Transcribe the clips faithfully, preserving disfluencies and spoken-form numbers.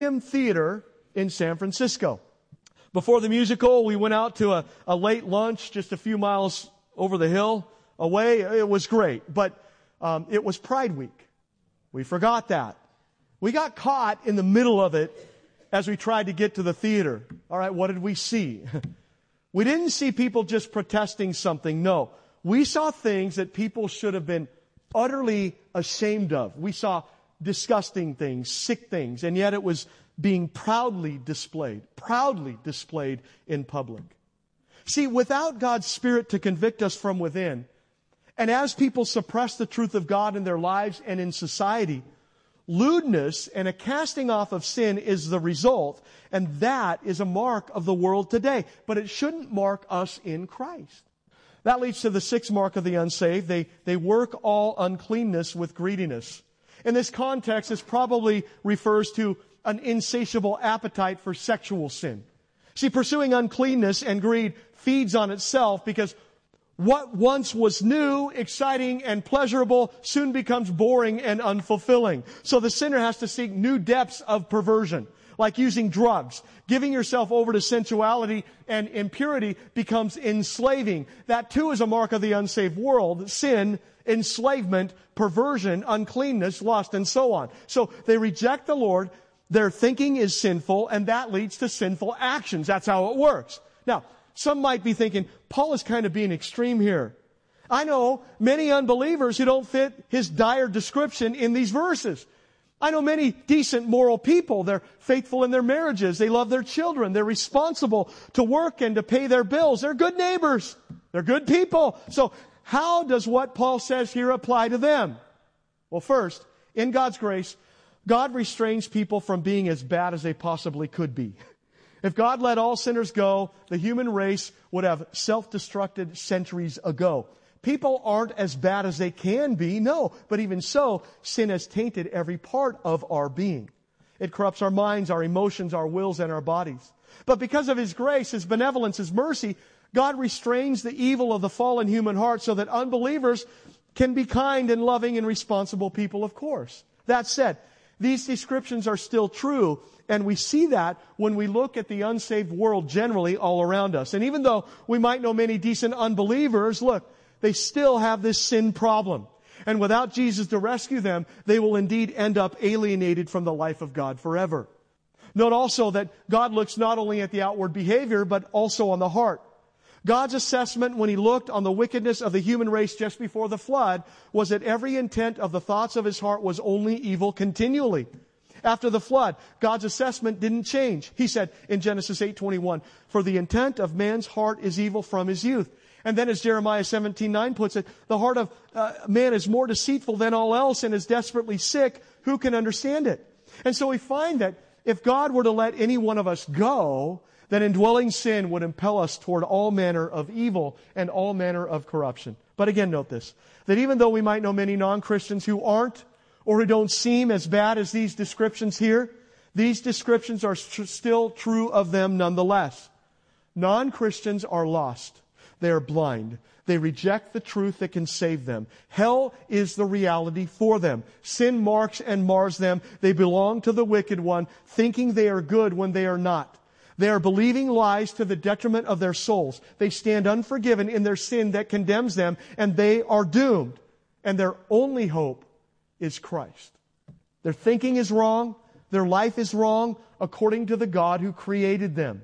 Theater in San Francisco. Before the musical, we went out to a, a late lunch just a few miles over the hill away. It was great, but um, it was Pride Week. We forgot that. We got caught in the middle of it as we tried to get to the theater. All right, what did we see? We didn't see people just protesting something. No, we saw things that people should have been utterly ashamed of. We saw disgusting things, sick things, and yet it was being proudly displayed, proudly displayed in public. See, without God's Spirit to convict us from within, and as people suppress the truth of God in their lives and in society, lewdness and a casting off of sin is the result, and that is a mark of the world today. But it shouldn't mark us in Christ. That leads to the sixth mark of the unsaved. They, they work all uncleanness with greediness. In this context, this probably refers to an insatiable appetite for sexual sin. See, pursuing uncleanness and greed feeds on itself because what once was new, exciting, and pleasurable soon becomes boring and unfulfilling. So the sinner has to seek new depths of perversion, like using drugs. Giving yourself over to sensuality and impurity becomes enslaving. That too is a mark of the unsaved world. Sin, enslavement, perversion, uncleanness, lust, and so on. So they reject the Lord. Their thinking is sinful, and that leads to sinful actions. That's how it works. Now, some might be thinking, Paul is kind of being extreme here. I know many unbelievers who don't fit his dire description in these verses. I know many decent, moral people. They're faithful in their marriages. They love their children. They're responsible to work and to pay their bills. They're good neighbors. They're good people. So how does what Paul says here apply to them? Well, first, in God's grace, God restrains people from being as bad as they possibly could be. If God let all sinners go, the human race would have self-destructed centuries ago. People aren't as bad as they can be, no. But even so, sin has tainted every part of our being. It corrupts our minds, our emotions, our wills, and our bodies. But because of His grace, His benevolence, His mercy, God restrains the evil of the fallen human heart so that unbelievers can be kind and loving and responsible people, of course. That said, these descriptions are still true, and we see that when we look at the unsaved world generally all around us. And even though we might know many decent unbelievers, look, they still have this sin problem. And without Jesus to rescue them, they will indeed end up alienated from the life of God forever. Note also that God looks not only at the outward behavior, but also on the heart. God's assessment when He looked on the wickedness of the human race just before the flood was that every intent of the thoughts of His heart was only evil continually. After the flood, God's assessment didn't change. He said in Genesis eight twenty-one, "For the intent of man's heart is evil from his youth." And then as Jeremiah seventeen nine puts it, "The heart of uh, man is more deceitful than all else and is desperately sick. Who can understand it?" And so we find that if God were to let any one of us go, then indwelling sin would impel us toward all manner of evil and all manner of corruption. But again, note this, that even though we might know many non-Christians who aren't or who don't seem as bad as these descriptions here, these descriptions are tr- still true of them nonetheless. Non-Christians are lost. They are blind. They reject the truth that can save them. Hell is the reality for them. Sin marks and mars them. They belong to the wicked one, thinking they are good when they are not. They are believing lies to the detriment of their souls. They stand unforgiven in their sin that condemns them, and they are doomed. And their only hope is Christ. Their thinking is wrong. Their life is wrong according to the God who created them.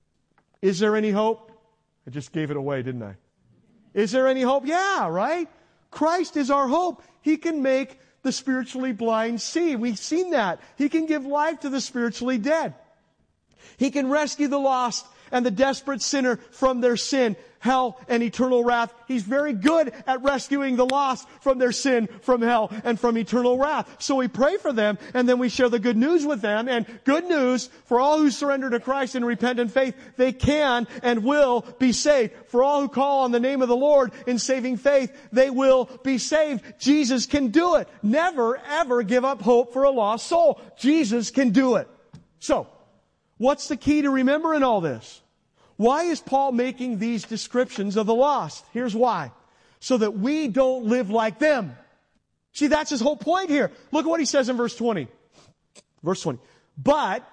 Is there any hope? I just gave it away, didn't I? Is there any hope? Yeah, right? Christ is our hope. He can make the spiritually blind see. We've seen that. He can give life to the spiritually dead. He can rescue the lost and the desperate sinner from their sin, hell, and eternal wrath. He's very good at rescuing the lost from their sin, from hell, and from eternal wrath. So we pray for them, and then we share the good news with them. And good news for all who surrender to Christ in repentant faith, they can and will be saved. For all who call on the name of the Lord in saving faith, they will be saved. Jesus can do it. Never, ever give up hope for a lost soul. Jesus can do it. So, what's the key to remember in all this? Why is Paul making these descriptions of the lost? Here's why. So that we don't live like them. See, that's his whole point here. Look at what he says in verse twenty. Verse twenty. But